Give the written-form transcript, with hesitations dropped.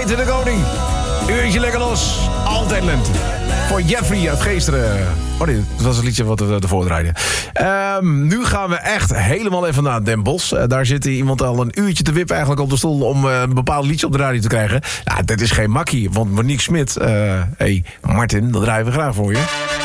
Peter de Koning. Uurtje lekker los. Altijd lente. Voor Jeffrey uit Geesteren. Oh nee, dat was het liedje wat we ervoor draaiden. Nu gaan we echt helemaal even naar Den Bosch. Daar zit iemand al een uurtje te wippen eigenlijk op de stoel... om een bepaald liedje op de radio te krijgen. Ja, dit is geen makkie, want Monique Smit... Hey, Martin, dat draaien we graag voor je.